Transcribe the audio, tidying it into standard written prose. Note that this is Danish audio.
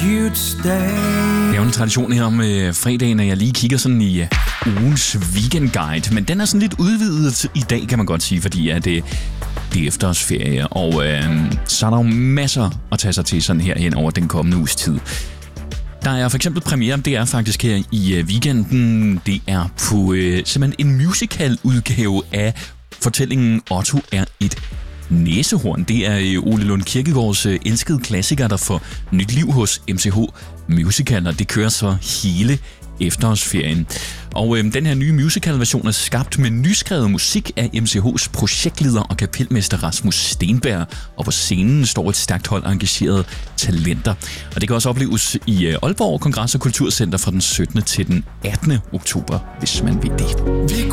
you'd stay. Det er jo en tradition her om fredagen, at jeg lige kigger sådan i ugens weekendguide. Men den er sådan lidt udvidet i dag, kan man godt sige, fordi at det er efterårsferie. Og så er der jo masser at tage sig til sådan her hen over den kommende uges tid. Der er for eksempel premiere, det er faktisk her i weekenden. Det er på simpelthen en musical-udgave af fortællingen Otto er et næsehorn. Det er Ole Lund Kirkegaards elskede klassiker, der får nyt liv hos MCH Musical, og det kører så hele efterårsferien. Og den her nye musical-version er skabt med nyskrevet musik af MCH's projektleder og kapelmester Rasmus Stenberg, og på scenen står et stærkt hold af engagerede talenter. Og det kan også opleves i Aalborg Kongress- og Kulturcenter fra den 17. til den 18. oktober, hvis man vil det. Vi